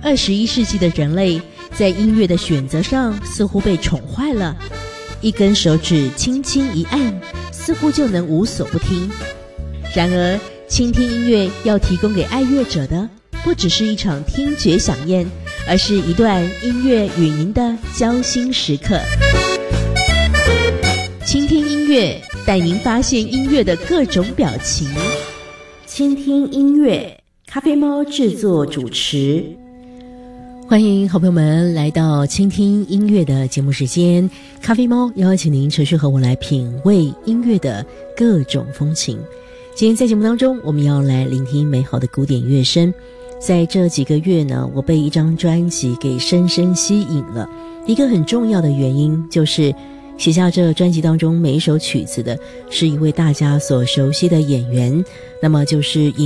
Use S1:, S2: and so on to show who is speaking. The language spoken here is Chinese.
S1: 21世纪的人类在音乐的选择上似乎被宠坏了，一根手指轻轻一按，似乎就能无所不听。然而，倾听音乐要提供给爱乐者的，不只是一场听觉飨宴，而是一段音乐与您的交心时刻。倾听音乐，带您发现音乐的各种表情。倾听音乐，咖啡猫制作主持。欢迎好朋友们来到倾听音乐的节目时间，咖啡猫邀请您持续和我来品味音乐的各种风情。今天在节目当中，我们要来聆听美好的古典乐声。在这几个月呢，我被一张专辑给深深吸引了。一个很重要的原因就是写下这专辑当中每一首曲子的是一位大家所熟悉的演员，那么就是